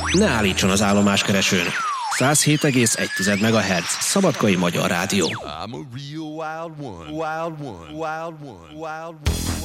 Ne állítson az állomáskeresőn. 107,1 MHz. Szabadkai Magyar Rádió. I'm a real wild one. Wild one. Wild one. Wild one.